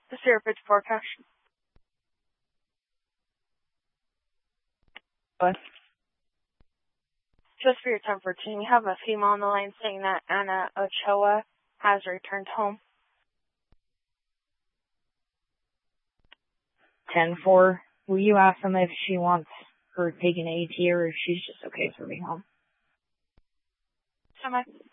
The Serapid forecast. What? Just for your 1014, we have a female on the line saying that Anna Ochoa has returned home. 10-4. Will you ask them if she wants her taking AT or if she's just okay for me home? Semi.